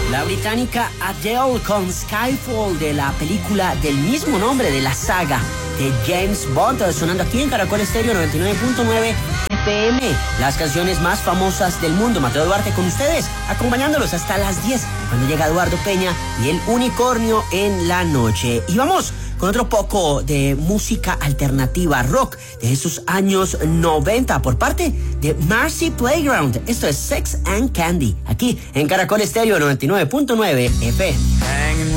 La británica Adele con Skyfall de la película del mismo nombre de la saga de James Bond, sonando aquí en Caracol Estéreo 99.9 FM. Las canciones más famosas del mundo. Mateo Duarte con ustedes, acompañándolos hasta las 10, cuando llega Eduardo Peña y el Unicornio en la noche. Y vamos con otro poco de música alternativa rock de esos años 90 por parte de Marcy Playground. Esto es Sex and Candy, aquí en Caracol Estéreo 99.9 FM.